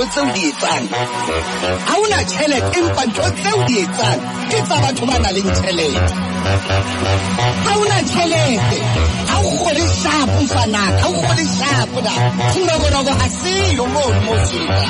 ntho tseo di etsang. Ha ona tjhelete empa ntho tseo di etsang ke tsa batho ba nang le tjhelete. Ha ona tjhelete ha o kgole shapo fanaka, ha o kgole shapo na. Sinokonogo ha seyo moo mo sena.